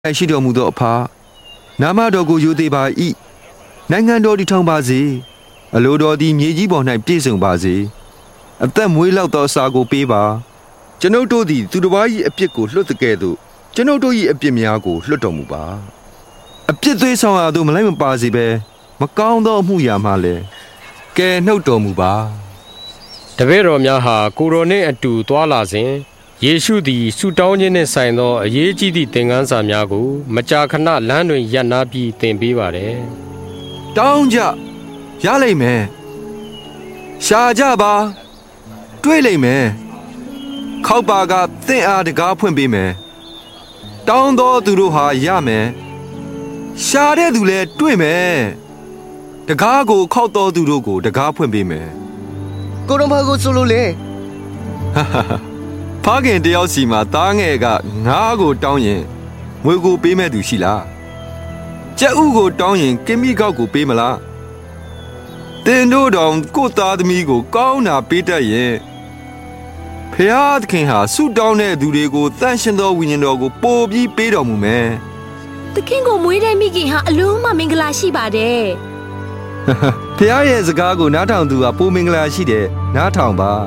ရှိတော်မူသောအဖနာမတော်ကိုယူသေးပါ၏နိုင်ငံတော်တည်ထောင်ပါစေအလိုတော်သည်မြေကြီးပေါ်၌ပြည့်စုံပါစေအသက်မွေးလောက်သောအစာကိုပေးပါကျွန်ုပ်တို့သည်သူတစ်ပါး၏အပြစ်ကိုလွှတ်တဲ့ကဲ့သို့ကျွန်ုပ်တို့၏အပြစ်များကိုလွှတ်တော်မူပါအပြစ်သွေးဆောင်ရာသို့မလိုက်မပါစေဘဲမကောင်းသောအမှုရာမှလည်းကယ်နှုတ်တော်မူပါတပည့်တော်များဟာကိုရိုနှင့်အတူသွားလာစဉ်ယေရှုသည်ဆုတောင်းခြင်းနှင့်ဆိုင်သောအရေးကြီးသည့်သင်ခန်းစာများကိုမကြာခဏလမ်းတွင်ရပ်နားပြီးသင်ပေးပါတယ်တောင်းကြရလိမ့်မယ်ရှာကြပါတွေ့လိမ့်မယ်ခောက်ပါကသင်အားတကားဖွင့်ပေးမယ်တောင်းသောသူတို့ဟာရမယ်ရှာတဲ့သူလည်းတွေ့မယ်တကားကိုခောက်သောသူတို့ကိုတကားဖွင့်ပေးမယ်ကိုတော်ဘာကိုဆိုလို့လဲဖခင်တယောက်စီမှာသားငယ်ကငါးကိုတောင်းရင်ငွေကိုပေးမဲ့သူရှိလားကြက်ဥကိုတောင်းရင်ကင်မီကောက်ကိုပေးမလားတင်တို့တောင်ကိုသားသမီးကိုကောင်းတာပေးတတ်ရင်ဖခင်ဟာဆုတောင်းတဲ့သူတွေကိုတန်ရှင်သောဝိညာဉ်တော်ကိုပို့ပြီးပေးတော်မူမယ်သခင်ကိုမွေးတဲ့မိခင်ဟာအလုံးမမင်္ဂလာရှိပါတယ်ဖခင်ရဲ့စကားကိုနားထောင်သူဟာပိုမင်္ဂလာရှိတယ်နားထောင်ပါ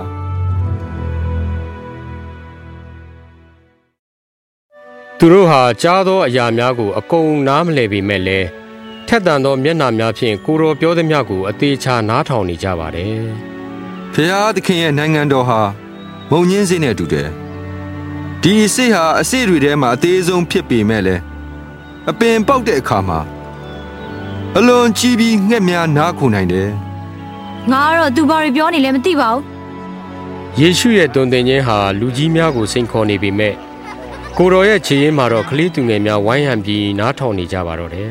သူတို့ဟာကြားသောအရာများကိုအကုန်နားမလည်ပေမဲ့လည်းထက်သန်သောမျက်နှာများဖြင့်ကိုတော်ပြောသည်များကိုအသေးချာနားထောင်နေကြပါတယ်ဖခင်ရဲ့နိုင်ငံတော်ဟာမုံညင်းစေးနဲ့တူတယ်ဒီအစ်ဟာအစ်တွေထဲမှာအသေးဆုံးဖြစ်ပေမဲ့လည်းအပင်ပေါက်တဲ့အခါမှာအလွန်ကြီးပြီးငှက်များနားခုန်နိုင်တယ်ငါကတော့သူဘာတွေပြောနေလဲမသိပါဘူးယေရှုရဲ့တုန်တင်ခြင်းဟာလူကြီးများကိုစိန်ခေါ်နေပေမဲ့ကိုတော်ရဲ့ခြေရင်းမှာတော့ကလေးသူငယ်များဝိုင်းဟန်ပြီးနားထောင်နေကြပါတော့တယ်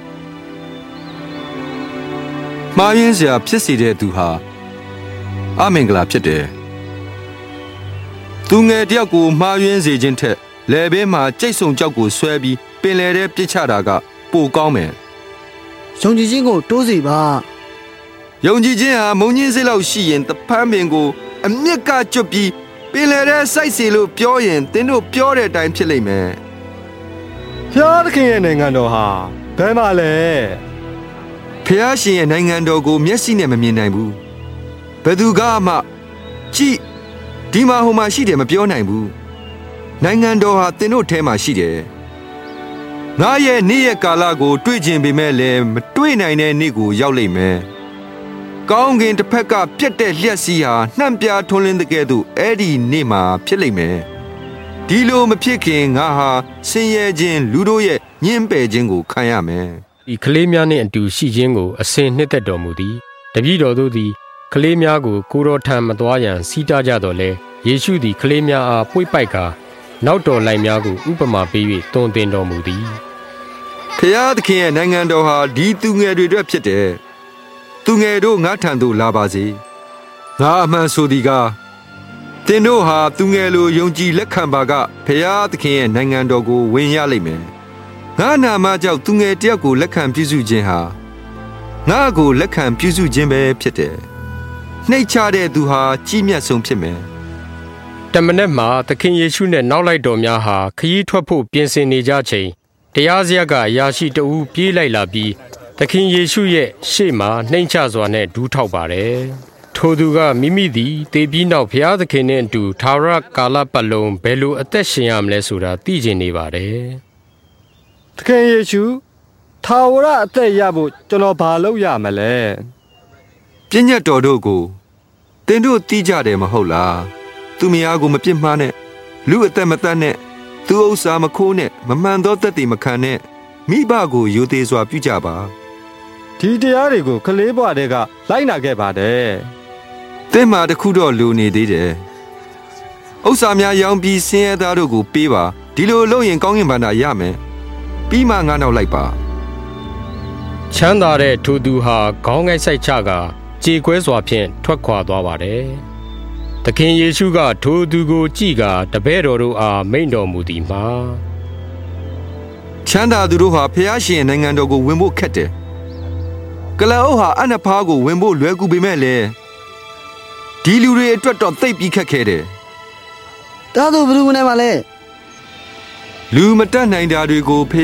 မှားယွင်းစရာဖြစ်စေတဲ့သူဟာအမင်္ဂလာဖြစ်တယ်သူငယ်တယောက်ကိုမှားယွင်းစေခြင်းထက်လယ်ဘေးမှာကြိတ်ဆုံကြောက်ကိုဆွဲပြီးပင်လယ်ထဲပစ်ချတာကပိုကောင်းမယ်ယုံကြည်ခြင်းကိုတိုးစေပါယုံကြည်ခြင်းဟာမုံညင်းစေးလောက်ရှိရင်တဖန်းပင်ကိုအမြင့်ကကျွတ်ပြီးပင်လယ်ထဲစိုက်စီလို့ပြောရင်သင်တို့ပြောတဲ့အတိုင်းဖြစ်လိမ့်မယ်ဖခင်ရဲ့နိုင်ငံတော်ဟာဘယ်မှာလဲဖခင်ရဲ့နိုင်ငံတော်ကိုမျက်စိနဲ့မမြင်နိုင်ဘူးဘယ်သူကမှကြည့်ဒီမှာဟိုမှာရှိတယ်မပြောနိုင်ဘူးနိုင်ငံတော်ဟာသင်တို့ထဲမှာရှိတယ်ငါရဲ့နေ့ရက်ကာလကိုတွေ့ကျင်ပေမဲ့လည်းမတွေ့နိုင်တဲ့နေ့ကိုရောက်လိမ့်မယ်ကောင်းကင်တစ်ဖက်ကပြတ်တဲ့လျှက်စီးဟာနှံ့ပြားထွန်းလင်းတဲ့ကဲ့သို့အဲ့ဒီနေ့မှာဖြစ်လိမ့်မယ်ဒီလိုမဖြစ်ခင်ငါဟာဆင်းရဲခြင်းလူတို့ရဲ့ညှင်းပယ်ခြင်းကိုခံရမယ်ဒီကလေးများနှင့်အတူရှိခြင်းကိုအစဉ်နှစ်သက်တော်မူသည်တပည့်တော်တို့သည်ကလေးများကိုကိုတော်ထံမသွားရန်စီးတားကြတော်လဲယေရှုသည်ကလေးများအားပွေ့ပိုက်ကာနောက်တော်လိုက်များကိုဥပမာပေး၍တွင်တင်တော်မူသည်ဖခင်ရဲ့နိုင်ငံတော်ဟာဒီသူငယ်တွေအတွက်ဖြစ်တယ်သူငယ်တို့ငါထံသို့လာပါစေငါအမှန်ဆိုသည်ကားသင်တို့ဟာသူငယ်လိုယုံကြည်လက်ခံပါကဖခင်ရဲ့နိုင်ငံတော်ကိုဝင်ရလိမ့်မယ်ငါနာမကြောင့်သူငယ်တယောက်ကိုလက်ခံပြုစုခြင်းဟာငါကိုလက်ခံပြုစုခြင်းပဲဖြစ်တယ်နှိတ်ချတဲ့သူဟာကြီးမြတ်ဆုံးဖြစ်မယ်တမန်တော်မှာသခင်ယေရှုနဲ့နောက်လိုက်တော်များဟာခရီးထွက်ဖို့ပြင်ဆင်နေကြချိန်တရားစရပ်ကအရာရှိတဦးပြေးလိုက်လာပြီးသခင်ယေရှုရဲ့ရှေ့မှာနှိမ်ချစွာနဲ့ဒူးထောက်ပါတယ်ထိုသူကမိမိသည်တေပြီးနောက်ဘုရားသခင်နဲ့အတူသာရကာလပတ်လုံးဘယ်လိုအသက်ရှင်ရမလဲဆိုတာသိကျင်နေပါတယ်သခင်ယေရှုသာဝရအသက်ရဖို့ကျွန်တော်ဘာလုပ်ရမလဲပြည့်ညတ်တော်တို့ကိုသင်တို့သိကြတယ်မဟုတ်လားသူမယားကိုမပြစ်မှားနဲ့လူအသက်မတတ်နဲ့သူဥစ္စာမခိုးနဲ့မမှန်သောသက်သေမခံနဲ့မိဘကိုယိုသေးစွာပြုကြပါဒီတရားတွေကိုကလေးဘဝတည်းကလိုက်နာခဲ့ပါတယ်သင်မှာတခုတော့လူနေသေးတယ်ဥစ္စာများရောင်းပြီးဆင်းရဲသားတို့ကိုပေးပါဒီလိုလုပ်ရင်ကောင်းကင်ဘဏ္ဍာရမယ်ပြီးမှငါနောက်လိုက်ပါချမ်းသာတဲ့ထိုသူဟာခေါင်းငိုက်ဆိုင်ချကကြေကွဲစွာဖြင့်ထွက်ခွာသွားပါတယ်သခင်ယေရှုကထိုသူကိုကြည့်ကာတပည့်တော်တို့အားမိန့်တော်မူသည်မှာချမ်းသာသူတို့ဟာဖျားရှင်နိုင်ငံတော်ကိုဝင်ဖို့ခက်တယ်ကလအုပ်ဟာအနဖားကိုဝင်ဖို့လွယ်ကူပေမဲ့လေဒီလူတွေအတွက်တော့သိပ်ပြီးခက်ခဲတယ်ဒါဆိုဘယ်လိုဝင်နိုင်မှာလဲလူမတတ်နိုင်တာတွေကိုဖ